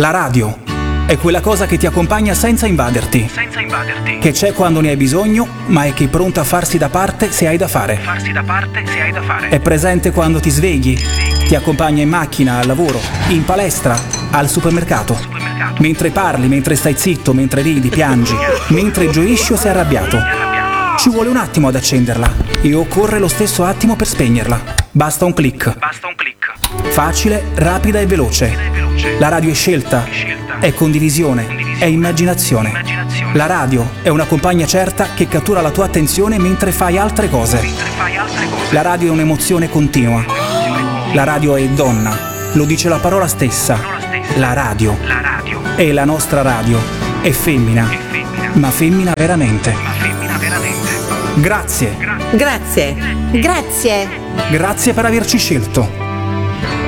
La radio è quella cosa che ti accompagna senza invaderti. Che c'è quando ne hai bisogno, ma è che è pronta a farsi da parte se hai da fare. È presente quando ti svegli, ti accompagna in macchina, al lavoro, in palestra, al supermercato. Mentre parli, mentre stai zitto, mentre ridi, piangi, mentre gioisci o sei arrabbiato. Ci vuole un attimo ad accenderla e occorre lo stesso attimo per spegnerla. Basta un click. Facile, rapida e veloce. La radio è scelta, è condivisione, è immaginazione. La radio è una compagna certa che cattura la tua attenzione mentre fai altre cose. La radio è un'emozione continua. La radio è donna, lo dice la parola stessa. La radio. E la nostra radio è femmina, ma femmina veramente. Grazie. Grazie. Grazie per averci scelto.